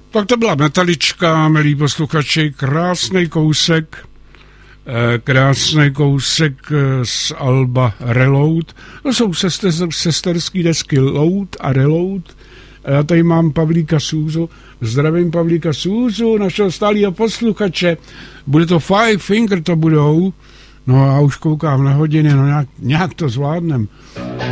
Tak to byla Metalička, milí posluchači, krásný kousek z alba Reload. To jsou sesterský desky Load a Reload. Já tady mám Pavlíka Sůzu. Zdravím Pavlíka Sůzu, našeho stálého posluchače. Bude to Five Finger, to budou. No a už koukám na hodiny, no nějak to zvládnem.